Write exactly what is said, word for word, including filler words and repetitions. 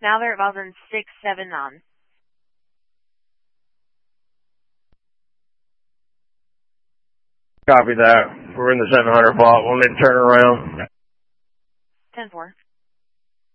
Now they're at Malvern six seven nine. Copy that. We're in the seven hundred volt. We'll need to turn around. ten four.